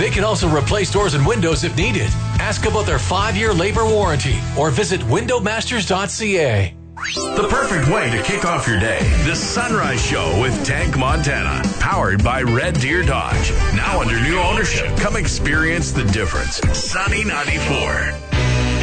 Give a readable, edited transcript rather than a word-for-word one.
They can also replace doors and windows if needed. Ask about their 5-year labor warranty or visit windowmasters.ca. The perfect way to kick off your day. The Sunrise Show with Tank Montana. Powered by Red Deer Dodge. Now under new ownership. Come experience the difference. Sunny 94.